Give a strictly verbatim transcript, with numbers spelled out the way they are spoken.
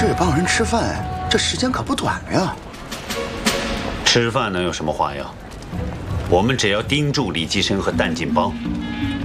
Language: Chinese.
这帮人吃饭，这时间可不短了呀。 吃饭能有什么花样？我们只要盯住李济深和淡劲帮，